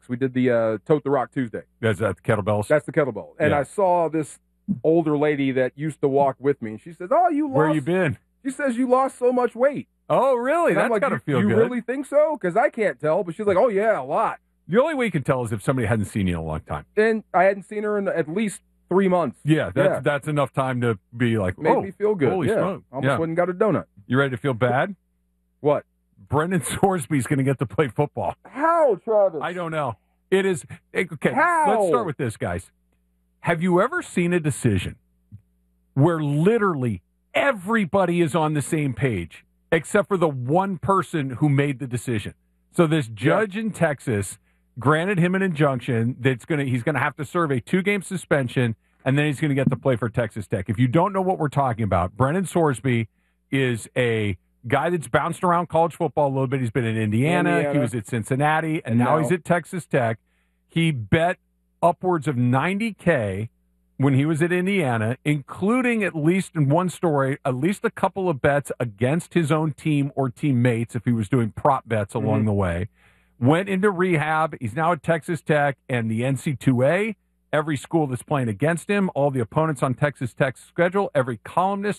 Rocks. We did the Tote the Rock Tuesday. That's the kettlebells? That's the kettlebell. And Yeah. I saw this older lady that used to walk with me, and she says, "Oh, you lost." Where you been? She says you lost so much weight. Oh, really? And I'm That's like, got to feel you good. You really think so? Because I can't tell. But she's like, "Oh yeah, a lot." The only way you can tell is if somebody hadn't seen you in a long time. And I hadn't seen her in at least 3 months. Yeah, that's enough time to be like, Made me feel good. Holy smoke. Almost went and got a donut. You ready to feel bad? What? Brendan Sorsby's going to get to play football. How, Travis? I don't know. It is okay. How? Let's start with this, guys. Have you ever seen a decision where literally everybody is on the same page except for the one person who made the decision? So this judge in Texas granted him an injunction that's he's going to have to serve a 2-game suspension, and then he's going to get to play for Texas Tech. If you don't know what we're talking about, Brendan Sorsby is a guy that's bounced around college football a little bit. He's been in Indiana. He was at Cincinnati, and now he's at Texas Tech. He bet upwards of $90K when he was at Indiana, including, at least in one story, at least a couple of bets against his own team or teammates if he was doing prop bets along the way. Went into rehab. He's now at Texas Tech and the NC2A. Every school that's playing against him, all the opponents on Texas Tech's schedule, every columnist,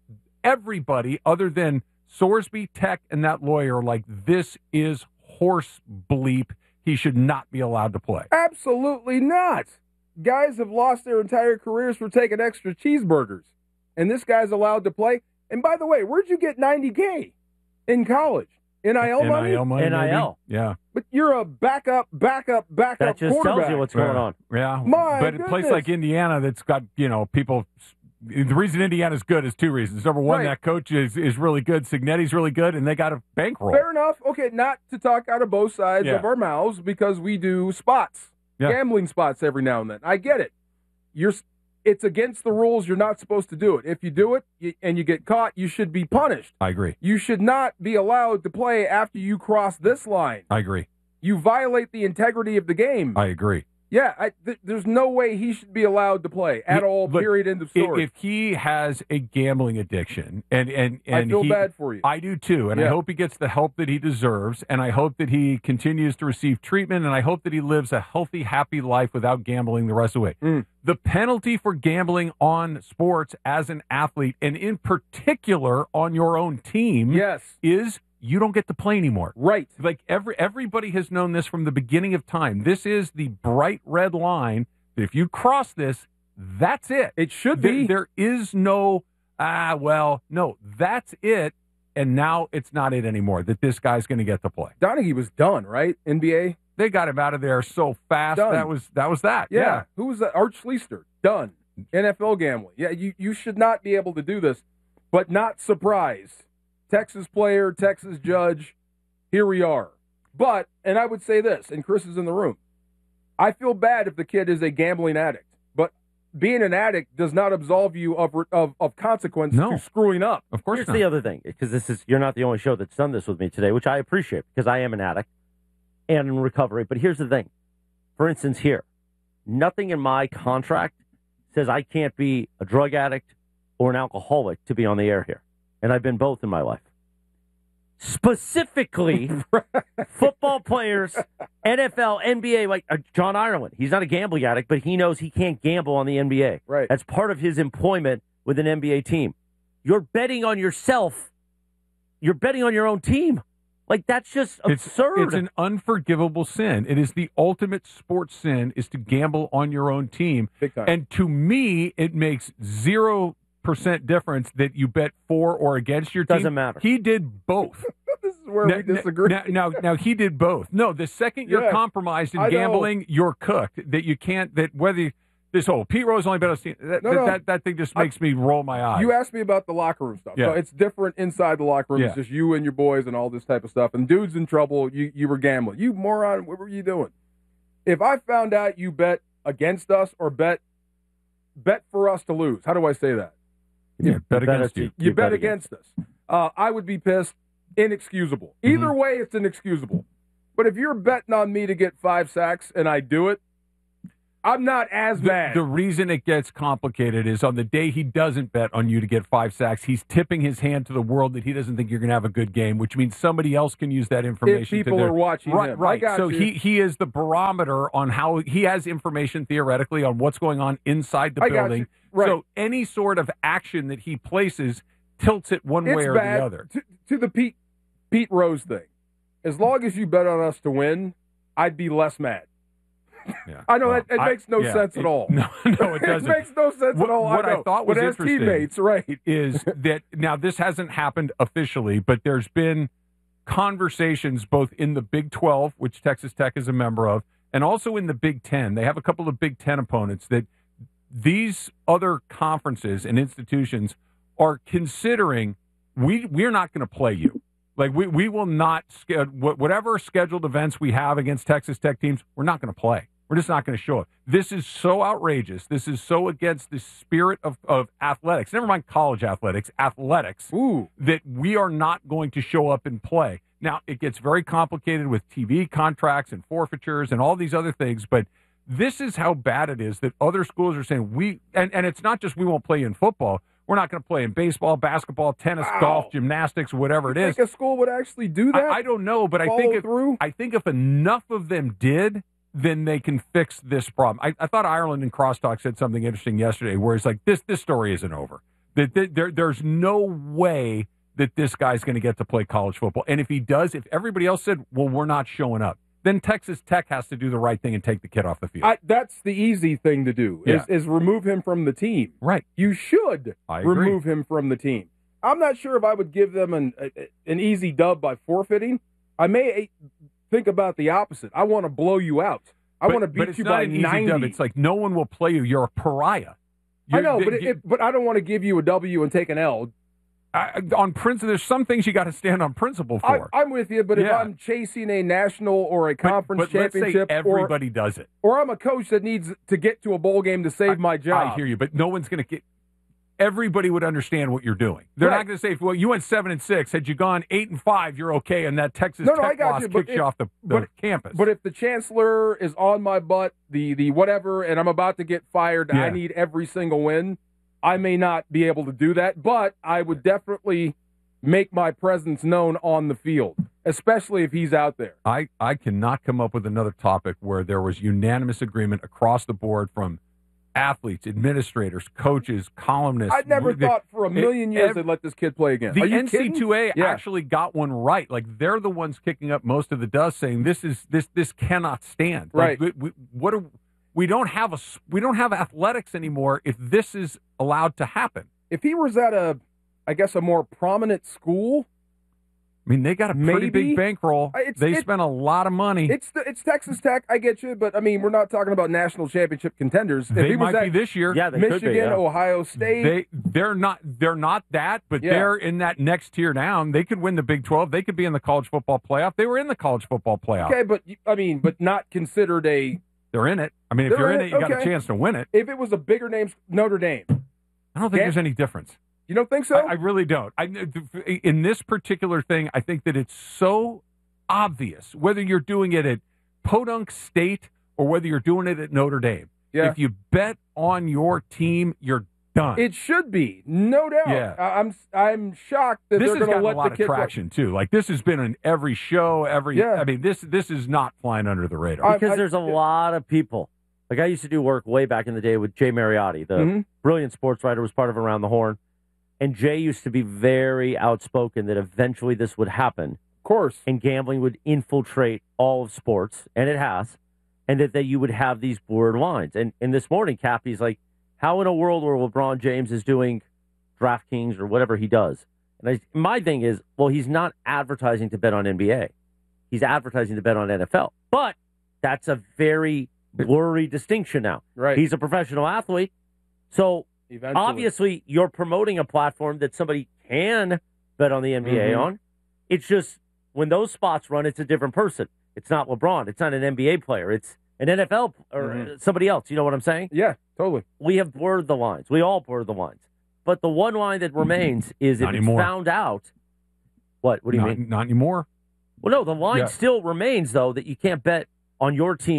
everybody other than Sorsby, Tech, and that lawyer, like, this is horse bleep. He should not be allowed to play. Absolutely not. Guys have lost their entire careers for taking extra cheeseburgers. And this guy's allowed to play. And by the way, where'd you get $90K in college? NIL money? NIL money, NIL. maybe? Yeah. But you're a backup That just quarterback. tells you what's going on. Yeah. My but a place goodness. like Indiana that's got, people... The reason Indiana's good is 2 reasons. Number one, that coach is really good. Signetti's really good, and they got a bankroll. Fair enough. Okay, not to talk out of both sides of our mouths because we do spots, gambling spots every now and then. I get it. It's against the rules. You're not supposed to do it. If you do it and you get caught, you should be punished. I agree. You should not be allowed to play after you cross this line. I agree. You violate the integrity of the game. I agree. Yeah, there's no way he should be allowed to play at all, period, end of story. If he has a gambling addiction, and I feel bad for you. I do too, and I hope he gets the help that he deserves, and I hope that he continues to receive treatment, and I hope that he lives a healthy, happy life without gambling the rest of the way. The penalty for gambling on sports as an athlete, and in particular on your own team, is you don't get to play anymore. Right. Like everybody has known this from the beginning of time. This is the bright red line that if you cross this, that's it. It should be. There is no, no, that's it. And now it's not it anymore, that this guy's going to get to play. Donaghy was done, right? NBA? They got him out of there so fast. Done. That was that. Yeah. Who was that? Art Schleister. Done. NFL gambling. Yeah, you should not be able to do this, but not surprised. Texas player, Texas judge, here we are. But, and I would say this, and Chris is in the room, I feel bad if the kid is a gambling addict, but being an addict does not absolve you of consequence to screwing up. Of course Here's not. the other thing, because you're not the only show that's done this with me today, which I appreciate, because I am an addict and in recovery. But here's the thing. For instance, here, nothing in my contract says I can't be a drug addict or an alcoholic to be on the air here. And I've been both in my life. Specifically, football players, NFL, NBA, like John Ireland. He's not a gambling addict, but he knows he can't gamble on the NBA. Right. That's part of his employment with an NBA team. You're betting on yourself. You're betting on your own team. Like, that's just absurd. It's an unforgivable sin. It is the ultimate sports sin is to gamble on your own team. Big time. And to me, it makes 0% difference that you bet for or against your team. Doesn't matter. He did both. This is where we disagree. Now, he did both. No, the second you're compromised in gambling, you're cooked. That you can't, that whether this whole Pete Rose only bet on that thing just makes me roll my eyes. You asked me about the locker room stuff. Yeah. So it's different inside the locker room. It's just you and your boys and all this type of stuff. And dude's in trouble. You were gambling. You moron, what were you doing? If I found out you bet against us or bet for us to lose, how do I say that? Yeah, bet against you. You bet against us. I would be pissed. Inexcusable. Either way, it's inexcusable. But if you're betting on me to get 5 sacks and I do it, I'm not as mad. The reason it gets complicated is on the day he doesn't bet on you to get 5 sacks, he's tipping his hand to the world that he doesn't think you're going to have a good game, which means somebody else can use that information. If people are watching him. Right. So he is the barometer on how he has information theoretically on what's going on inside the building. Right. So any sort of action that he places tilts it one way or the other. To the Pete Rose thing. As long as you bet on us to win, I'd be less mad. Yeah. I know that makes no sense at all. No, it doesn't. It makes no sense at all. What I thought was interesting teammates, right, is that now this hasn't happened officially, but there's been conversations both in the Big 12, which Texas Tech is a member of, and also in the Big 10. They have a couple of Big 10 opponents that these other conferences and institutions are considering we're not going to play you. Like, we will not, whatever scheduled events we have against Texas Tech teams, we're not going to play. We're just not going to show up. This is so outrageous. This is so against the spirit of athletics. Never mind college athletics, that we are not going to show up and play. Now, it gets very complicated with TV contracts and forfeitures and all these other things, but this is how bad it is that other schools are saying and it's not just we won't play in football. We're not going to play in baseball, basketball, tennis, golf, gymnastics, whatever it is. Think a school would actually do that? I don't know, but I think if enough of them did, then they can fix this problem. I thought Ireland and Crosstalk said something interesting yesterday where it's like, this story isn't over. There's no way that this guy's going to get to play college football. And if he does, if everybody else said, well, we're not showing up, then Texas Tech has to do the right thing and take the kid off the field. That's the easy thing to do, is remove him from the team. Right. You should remove him from the team. I'm not sure if I would give them an easy dub by forfeiting. I may think about the opposite. I want to blow you out. I want to beat you by 90. Dub. It's like no one will play you. You're a pariah. I know, but I don't want to give you a W and take an L. On principle, there's some things you got to stand on principle for. I'm with you, but if I'm chasing a national or a conference championship, let's say everybody does it, or I'm a coach that needs to get to a bowl game to save my job. I hear you, but no one's going to get. Everybody would understand what you're doing. They're not going to say, "Well, you went 7-6. Had you gone 8-5, you're okay." And that Texas Tech loss kicks you off the campus. But if the chancellor is on my butt, the whatever, and I'm about to get fired, I need every single win. I may not be able to do that, but I would definitely make my presence known on the field, especially if he's out there. I cannot come up with another topic where there was unanimous agreement across the board from athletes, administrators, coaches, columnists. I never thought for a million years they'd let this kid play again. The NC2A actually got one right. Like, they're the ones kicking up most of the dust, saying this cannot stand. Right. Like, we don't have athletics anymore if this is allowed to happen. If he was at a more prominent school, I mean, they got a pretty big bankroll. They spent a lot of money. It's Texas Tech, I get you, but I mean, we're not talking about national championship contenders. They might be this year. Yeah, they Michigan, could be, Ohio State. They're not that, but they're in that next tier down. They could win the Big 12. They could be in the college football playoff. They were in the college football playoff. Okay, but not considered a. They're in it. I mean, if you're in it, you got a chance to win it. If it was a bigger name, Notre Dame. I don't think there's any difference. You don't think so? I really don't. In this particular thing, I think that it's so obvious, whether you're doing it at Podunk State or whether you're doing it at Notre Dame. Yeah. If you bet on your team, you're done. It should be, no doubt. Yeah. I'm shocked that they're going to let the kid. This has gotten a lot of traction too. Like, this has been in every show, I mean, this is not flying under the radar because there's a lot of people. Like, I used to do work way back in the day with Jay Mariotti, the brilliant sports writer, was part of Around the Horn. And Jay used to be very outspoken that eventually this would happen. Of course. And gambling would infiltrate all of sports, and it has, and that you would have these blurred lines. And this morning, Cappy's like, how in a world where LeBron James is doing DraftKings or whatever he does? And my thing is, well, he's not advertising to bet on NBA. He's advertising to bet on NFL. But that's a very blurry distinction now. Right. He's a professional athlete, so... Eventually. Obviously, you're promoting a platform that somebody can bet on the NBA on. It's just when those spots run, it's a different person. It's not LeBron. It's not an NBA player. It's an NFL or somebody else. You know what I'm saying? Yeah, totally. We have blurred the lines. We all blurred the lines. But the one line that remains is if it's found out. What do you mean? Not anymore. Well, no, the line still remains, though, that you can't bet on your team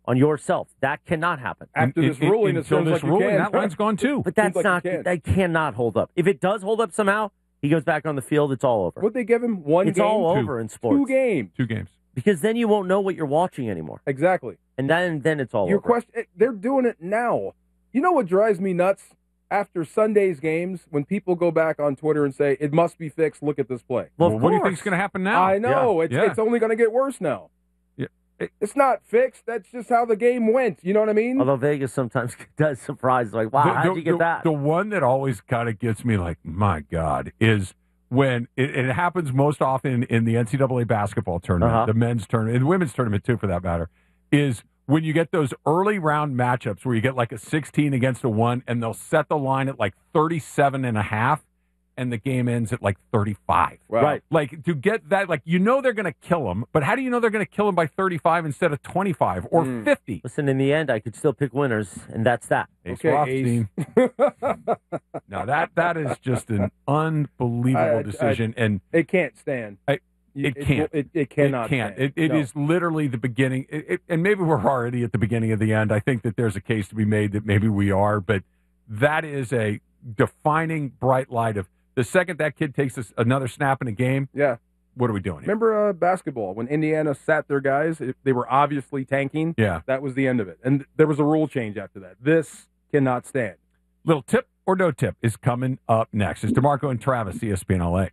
on yourself. That cannot happen. After this ruling, it until sounds this like ruling, you can. that line's gone too. But that's Seems like you not, can. that cannot hold up. If it does hold up somehow, he goes back on the field, it's all over. Would they give him one It's game? all Two. over in sports. 2 games. 2 games. Because then you won't know what you're watching anymore. Exactly. And then it's all Your over. question, they're doing it now. You know what drives me nuts? After Sunday's games, when people go back on Twitter and say, it must be fixed, look at this play. Well, What do you think is going to happen now? I know. Yeah. It's only going to get worse now. Yeah. It's not fixed. That's just how the game went. You know what I mean? Although Vegas sometimes does surprise, like, wow, how'd you get that? The one that always kind of gets me like, my God, is when it happens most often in the NCAA basketball tournament, the men's tournament, and the women's tournament too, for that matter, is when you get those early round matchups where you get like a 16 against a 1, and they'll set the line at like 37.5, and the game ends at like 35. Wow. Right. Like, to get that, like, you know they're going to kill them, but how do you know they're going to kill them by 35 instead of 25 or 50? Listen, in the end, I could still pick winners, and that's that. Ace Okay, Rothstein. No, that is just an unbelievable decision, and It can't stand. it can't. It cannot It can't. stand. It No. is literally the beginning, and maybe we're already at the beginning of the end. I think that there's a case to be made that maybe we are, but that is a defining bright light of the second that kid takes another snap in a game. Yeah. What are we doing here? Remember basketball, when Indiana sat their guys, they were obviously tanking. Yeah. That was the end of it. And there was a rule change after that. This cannot stand. Little tip or no tip is coming up next. It's DeMarco and Travis, ESPN LA.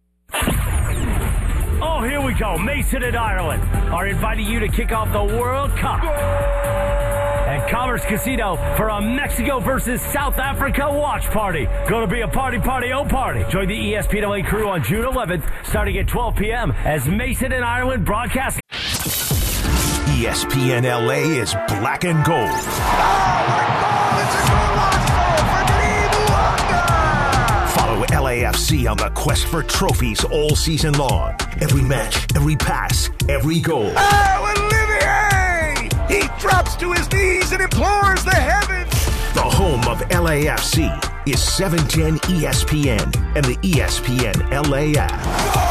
Oh, here we go. Mason and Ireland are inviting you to kick off the World Cup at Commerce Casino for a Mexico versus South Africa watch party. Going to be a party, oh party. Join the ESPN LA crew on June 11th, starting at 12 p.m. as Mason and Ireland broadcast. ESPN LA is black and gold. Follow LAFC on the quest for trophies all season long. Every match, every pass, every goal. Oh, Olivier! He drops to his knees and implores the heavens. The home of LAFC is 710 ESPN and the ESPN LA app.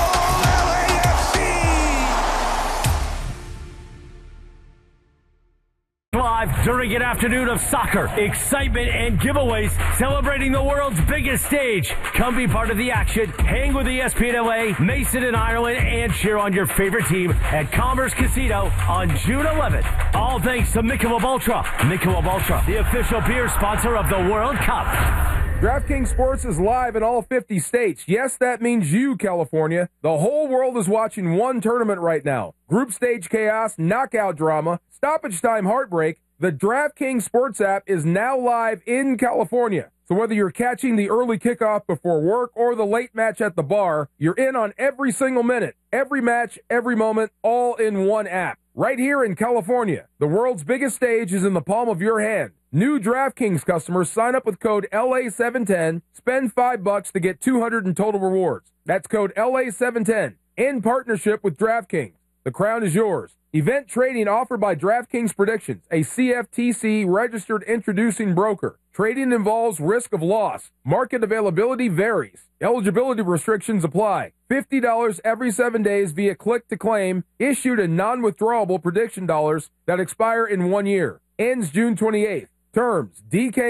Live during an afternoon of soccer, excitement, and giveaways, celebrating the world's biggest stage. Come be part of the action, hang with ESPN LA, Mason and Ireland, and cheer on your favorite team at Commerce Casino on June 11th. All thanks to Michelob Ultra. Michelob Ultra, the official beer sponsor of the World Cup. DraftKings Sports is live in all 50 states. Yes, that means you, California. The whole world is watching one tournament right now. Group stage chaos, knockout drama, stoppage time heartbreak. The DraftKings Sports app is now live in California. So whether you're catching the early kickoff before work or the late match at the bar, you're in on every single minute, every match, every moment, all in one app. Right here in California, the world's biggest stage is in the palm of your hand. New DraftKings customers sign up with code LA710, spend $5 to get $200 in total rewards. That's code LA710 in partnership with DraftKings. The crown is yours. Event trading offered by DraftKings Predictions, a CFTC registered introducing broker. Trading involves risk of loss. Market availability varies. Eligibility restrictions apply. $50 every 7 days via click to claim, issued in non-withdrawable prediction dollars that expire in 1 year. Ends June 28th. Terms,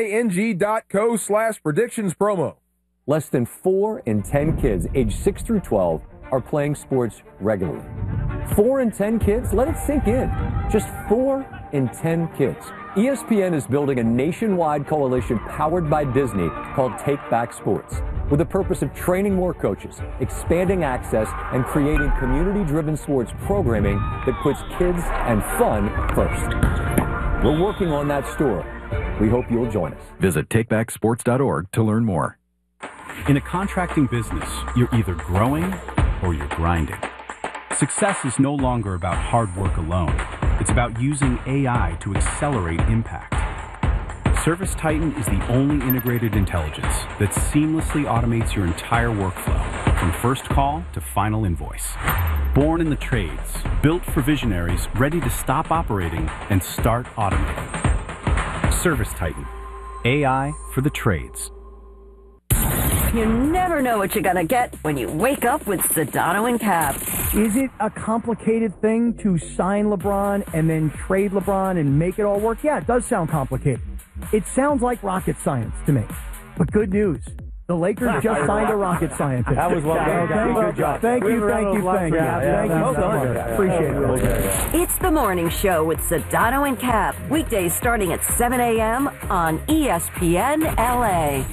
dkng.co/predictions promo. Less than 4 in 10 kids aged 6 through 12 are playing sports regularly. 4 in 10 kids? Let it sink in. Just 4 in 10 kids. ESPN is building a nationwide coalition powered by Disney called Take Back Sports, with the purpose of training more coaches, expanding access, and creating community-driven sports programming that puts kids and fun first. We're working on that story. We hope you'll join us. Visit takebacksports.org to learn more. In a contracting business, you're either growing or you're grinding. Success is no longer about hard work alone. It's about using AI to accelerate impact. ServiceTitan is the only integrated intelligence that seamlessly automates your entire workflow, from first call to final invoice. Born in the trades, built for visionaries ready to stop operating and start automating. ServiceTitan, AI for the trades. You never know what you're going to get when you wake up with Sedano and Cap. Is it a complicated thing to sign LeBron and then trade LeBron and make it all work? Yeah, it does sound complicated. It sounds like rocket science to me. But good news. The Lakers just signed a rocket scientist. That was well done. Good job. Thank you so much. Appreciate it. It's the morning show with Sedano and Cap. Weekdays starting at 7 a.m. on ESPN LA.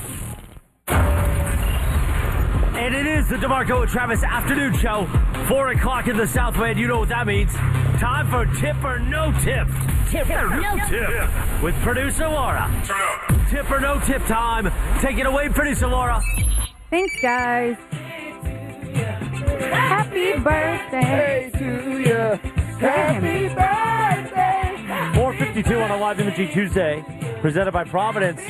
And it is the DeMarco and Travis afternoon show. 4 o'clock in the Southland. You know what that means. Time for Tip or No Tip. Tip or No Tip. With producer Laura. Tip or No Tip time. Take it away, producer Laura. Thanks, guys. Happy birthday to you. Happy birthday. 4:52 on a live imaging Tuesday, presented by Providence.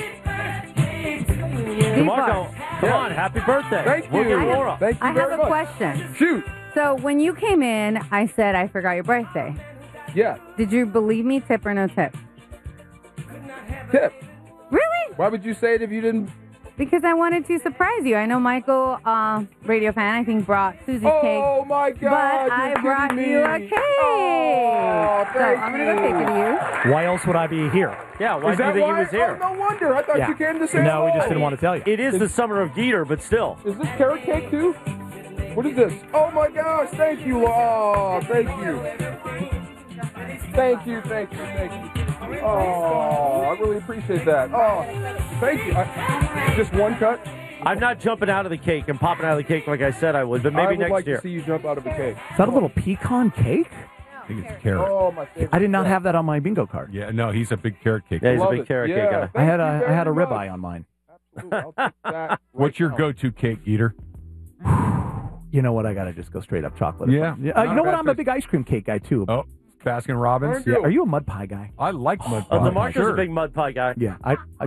DeMarco, come on, happy birthday. Thank you. Laura. Thank you I very have a much. question. Shoot. So when you came in, I said I forgot your birthday. Yeah. Did you believe me? Tip or no tip? Tip. Really? Why would you say it if you didn't? Because I wanted to surprise you. I know Michael, radio fan, I think brought Susie's cake. Oh my God! But I brought you a cake. Oh, so I'm going to go take it to you. Why else would I be here? Yeah, why Is do you that think why? he was here? Oh, no wonder. I thought Yeah. you came to say No, we hello. just didn't want to tell you. It is the summer of Geeter, but still. Is this carrot cake too? What is this? Oh my gosh! Thank you. Oh, thank you. Thank you. Oh, I really appreciate that. Oh, thank you. Just one cut? I'm not jumping out of the cake and popping out of the cake like I said I would, but maybe I would next like year. to see you jump out of a cake. Is that a little pecan cake? I think it's carrot. Oh, my favorite. I did not have that on my bingo card. Yeah, no, he's a big carrot cake. Yeah, he's a Love big it. carrot Yeah. cake guy. I had Thank you a very much. ribeye on mine. Absolutely. I'll take that right What's your now. go-to cake eater? You know what? I got to just go straight up chocolate. Yeah. You Not know a what? bad I'm a choice. big ice cream cake guy, too. Oh, Baskin Robbins. Aren't Yeah, you? are you a mud pie guy? I like mud Oh, pie. DeMarco's Sure. a big mud pie guy. Yeah.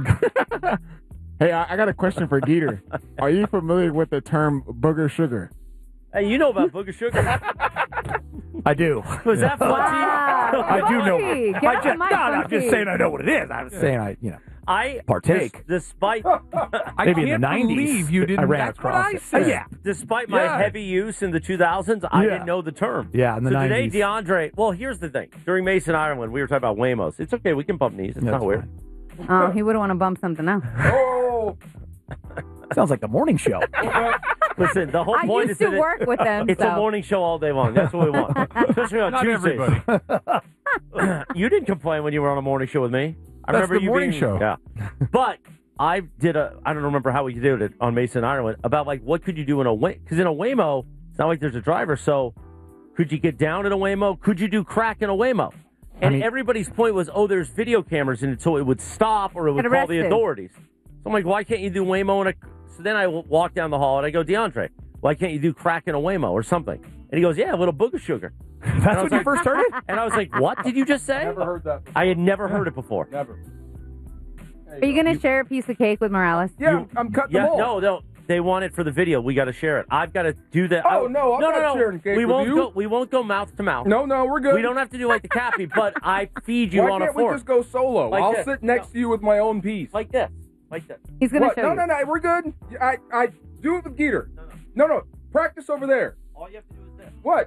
Hey, I got a question for Geeter. Are you familiar with the term booger sugar? Hey, you know about Booger Sugar. I do. Was that fun to you? Wow. I do know. Funky. Get I off just, the mic, no, I'm Funky. just saying I know what it is. I'm saying I partake. Despite I Maybe in can't the 90s. believe you didn't. I ran That's across what I it. said. Yeah. despite my Yeah. heavy use in the 2000s, I Yeah. didn't know the term. Yeah, in the so 90s. today, DeAndre. Well, here's the thing. During Mason Ireland, we were talking about Wamos. It's okay. We can bump knees. It's That's not weird. Oh, he would want to bump something else. Oh, Sounds like the morning show. Listen, the whole I point used is to that work with them. it's so. a morning show all day long. That's what we want. Especially on Not Tuesdays. everybody. You didn't complain when you were on a morning show with me. I That's remember the you morning being, show. Yeah. But I did I don't remember how we did it on Mason Ireland about like what could you do in a Waymo? Because in a Waymo, it's not like there's a driver. So could you get down in a Waymo? Could you do crack in a Waymo? And everybody's point was, oh, there's video cameras in it, so it would stop or it would Get call the arrested. authorities. So I'm like, why can't you do Waymo in a? So then I walk down the hall and I go, DeAndre, why can't you do crack in a Waymo or something? And he goes, yeah, a little booger sugar. That's when you first heard it? And I was like, what did you just say? never heard that before. I had never heard it before. Never. Are you going to share a piece of cake with Morales? Yeah, I'm cutting Yeah, them all. no. They want it for the video. We got to share it. I've got to do that. Oh, no, I'm not sharing cake We with won't you. go. We won't go mouth to mouth. No, we're good. We don't have to do like the Cappy, but I feed you Why on a can't we fork. just go solo? Like I'll this. sit next to you with my own piece. Like this. Like this. He's going to What? show No, you. no, we're good. I do it with Geeter. No. Practice over there. All you have to do is this. What?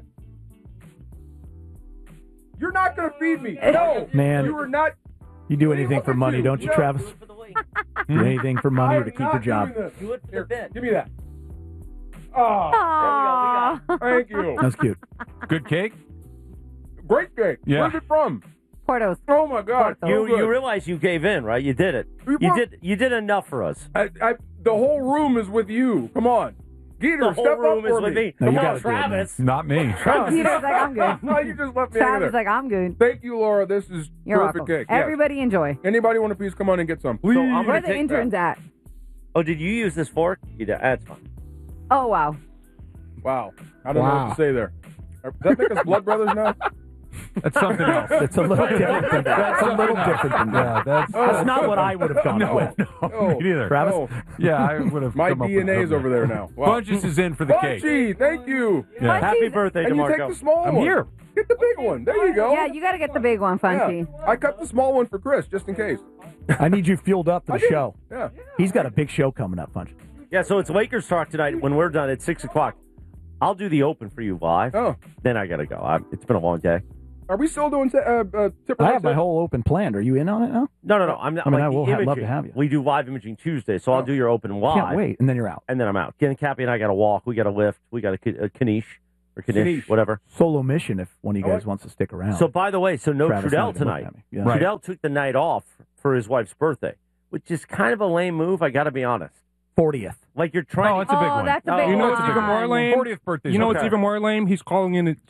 You're not going to feed me. No. Man. You are not. You do anything for money, don't you, Travis? Do anything for money or to I'm keep your not job. doing this. Do it for Here, the bit. give me that. Oh, Aww. thank you. That's cute. Good cake? Great cake. Yeah. Where's it from? Portos. Oh my God. so You good. realize you gave in, right? You did it. You You brought- did enough for us. The whole room is with you. Come on. Geeter, The whole step room up is for with me. No, Come you on, gotta do it, man. Travis. Not me. Peter's like, I'm good. No, you just left me Travis there. is like, I'm good. Thank you, Laura. This is You're terrific welcome. cake. Yes. Everybody enjoy. Anybody want a piece? Come on and get some. Please. So I'm Where gonna the take interns at? Oh, did you use this fork? You did. That's fine. Oh, wow. Wow. I don't know what to say there. Does that make us blood brothers now? That's something else. It's a little different than that. That's a little different than that. Yeah, That's not what I would have gone with. Oh, me neither. Travis? oh. Yeah, I would have. My come up with DNA's something. over there now. Wow. Bunches is in for the cake. Bunchy, thank you. Yeah. Happy birthday, And you DeMarco. take the small I'm one. here. Get the big one. There you go. Yeah, you got to get the big one, Funky. Yeah. I cut the small one for Chris, just in case. I need you fueled up for I the did. show. Yeah. He's got a big show coming up, Punch. Yeah, so it's Lakers talk tonight. When we're done at 6 o'clock. I'll do the open for you live. Oh. Then I got to go. It's been a long day. Are we still doing Tipper? I have my whole open planned. Are you in on it now? No. I'm not. I will love to have you. We do live imaging Tuesday, so I'll do your open live. Can't wait, and then you're out. And then I'm out. Ken, Cappy, and I got to walk. We got to lift. We got a Kanish or Kanish, whatever. Solo mission if one of you guys wants to stick around. So, by the way, no Travis Trudell tonight. Yeah. Trudell took the night off for his wife's birthday, which is kind of a lame move, I got to be honest. 40th. Like you're trying. Oh, it's a big one. That's a big You know one. what's even more lame? 40th birthday. You know what's even more lame? He's calling in at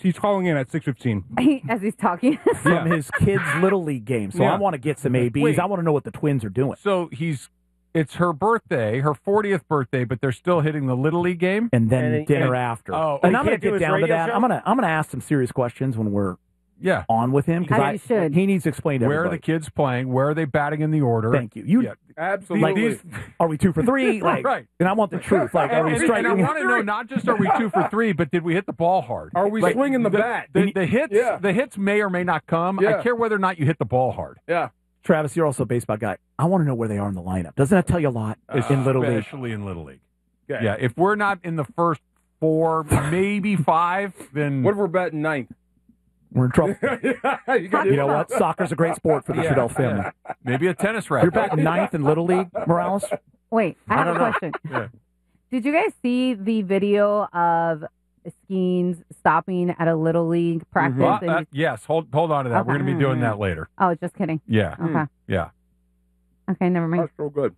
6:15. As he's talking. From his kids' Little League game. So I want to get some ABs. Wait. I want to know what the Twins are doing. So it's her birthday, her 40th birthday, but they're still hitting the Little League game? And then dinner after. Oh, and he I'm going can't to do get his down to radio that. show? I'm gonna ask some serious questions when we're on with him. As you should. He needs to explain to where are everybody. the kids playing? Where are they batting in the order? Thank you. Absolutely. Are we 2 for 3? Right. And I want the truth. Like, are we And striking? I want to know not just are we 2 for 3, but did we hit the ball hard? Are we swinging the bat? The hits may or may not come. Yeah. I care whether or not you hit the ball hard. Yeah. Travis, you're also a baseball guy. I want to know where they are in the lineup. Doesn't that tell you a lot in Little League? Especially in Little League. Okay. Yeah, if we're not in the first 4, maybe 5, then... What if we're batting 9th? We're in trouble. You know what? Soccer's a great sport for the Trudell family. Maybe a tennis racket. You're batting 9th in Little League, Morales? Wait, I have a question. Yeah. Did you guys see the video of Skeens stopping at a Little League practice? And Yes, hold on to that. Okay. We're going to be doing that later. Oh, just kidding. Yeah. Okay. Yeah. Okay, never mind. That's so good.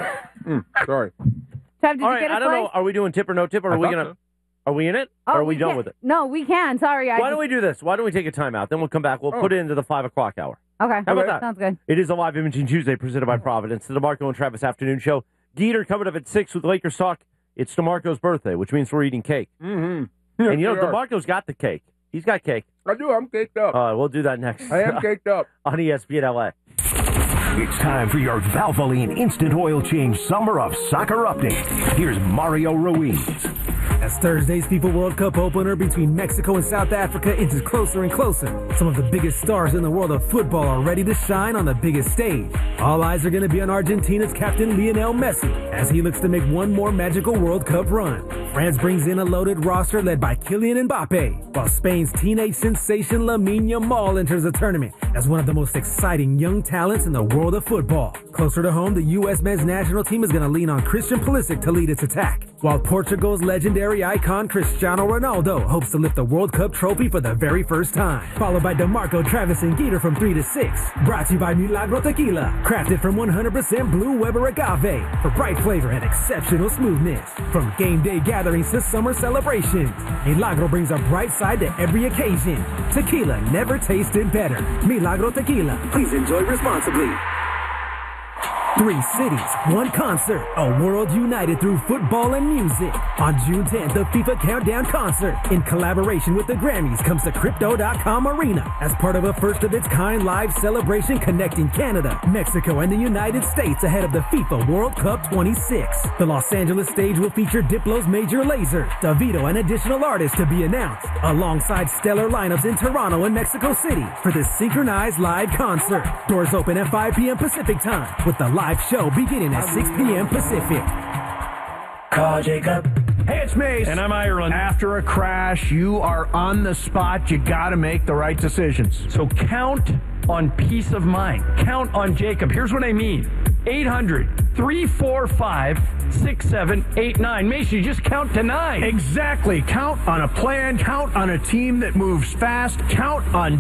Sorry. Trav, did All you right, get a I don't play? know. Are we doing tip or no tip, or I are we thought going so. to... Are we in it? Oh, or are we done can. with it? No, we can. Sorry. Why don't we do this? Why don't we take a timeout? Then we'll come back. We'll put it into the 5 o'clock hour. Okay. How about that? Sounds good. It is a live imaging Tuesday presented by Providence. The DeMarco and Travis afternoon show. Geeter coming up at 6 with Lakers talk. It's DeMarco's birthday, which means we're eating cake. Mm-hmm. And DeMarco's got the cake. He's got cake. I do. I'm caked up. We'll do that next. I am caked up. On ESPN LA. It's time for your Valvoline Instant Oil Change Summer of Soccer update. Here's Mario Ruiz. As Thursday's FIFA World Cup opener between Mexico and South Africa inches closer and closer, some of the biggest stars in the world of football are ready to shine on the biggest stage. All eyes are going to be on Argentina's captain Lionel Messi as he looks to make one more magical World Cup run. France brings in a loaded roster led by Kylian Mbappe, while Spain's teenage sensation Lamine Yamal enters the tournament as one of the most exciting young talents in the world of football. Closer to home, the U.S. men's national team is going to lean on Christian Pulisic to lead its attack, while Portugal's legendary icon Cristiano Ronaldo hopes to lift the World Cup trophy for the very first time. Followed by DeMarco, Travis, and Geeter from 3 to 6. Brought to you by Milagro Tequila, crafted from 100% Blue Weber agave for bright flavor and exceptional smoothness. From game day gatherings to summer celebrations, Milagro brings a bright side to every occasion. Tequila never tasted better. Milagro Tequila. Please enjoy responsibly. 3 cities, 1 concert, a world united through football and music. On June 10th, the FIFA Countdown Concert, in collaboration with the Grammys, comes to Crypto.com Arena as part of a first-of-its-kind live celebration connecting Canada, Mexico, and the United States ahead of the FIFA World Cup 26. The Los Angeles stage will feature Diplo's Major Lazer, Davido, and additional artists to be announced, alongside stellar lineups in Toronto and Mexico City for this synchronized live concert. Doors open at 5 p.m. Pacific time, with the live show beginning at 6 p.m. Pacific. Call Jacob. Hey, it's Mace. And I'm Ireland. After a crash, you are on the spot. You got to make the right decisions. So count on peace of mind. Count on Jacob. Here's what I mean. 800-345-6789. Mace, you just count to 9. Exactly. Count on a plan. Count on a team that moves fast. Count on